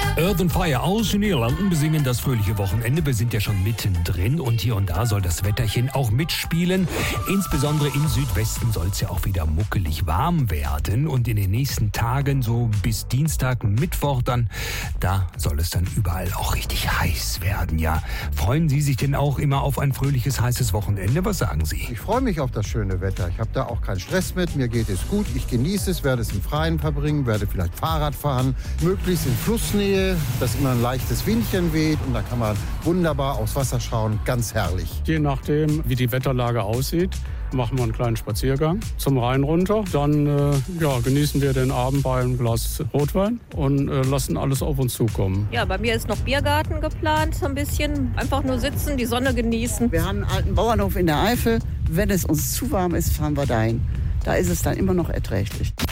Earth and Fire aus den Niederlanden besingen das fröhliche Wochenende. Wir sind ja schon mittendrin und hier und da soll das Wetterchen auch mitspielen. Insbesondere im Südwesten soll es ja auch wieder muckelig warm werden. Und in den nächsten Tagen, so bis Dienstag, Mittwoch dann, da soll es dann überall auch richtig heiß werden. Ja, freuen Sie sich denn auch immer auf ein fröhliches, heißes Wochenende? Was sagen Sie? Ich freue mich auf das schöne Wetter. Ich habe da auch keinen Stress mit. Mir geht es gut. Ich genieße es, werde es im Freien verbringen, werde vielleicht Fahrrad fahren, möglichst in Flussnähe, dass immer ein leichtes Windchen weht und da kann man wunderbar aufs Wasser schauen. Ganz herrlich. Je nachdem, wie die Wetterlage aussieht, machen wir einen kleinen Spaziergang zum Rhein runter. Dann genießen wir den Abend bei einem Glas Rotwein und lassen alles auf uns zukommen. Ja, bei mir ist noch Biergarten geplant, so ein bisschen. Einfach nur sitzen, die Sonne genießen. Wir haben einen alten Bauernhof in der Eifel. Wenn es uns zu warm ist, fahren wir dahin. Da ist es dann immer noch erträglich.